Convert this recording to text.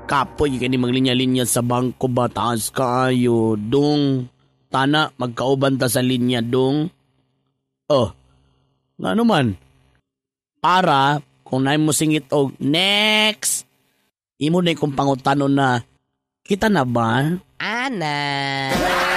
Kapoy ka ni maglinya-linya sa bangko ba? Taas kaayo, dong. Tana, magkauban ta sa linya, dong. Oh, nga naman. Para, kung naay mo singit og next, imo na kong pangutanon na, kita na ba? Ana.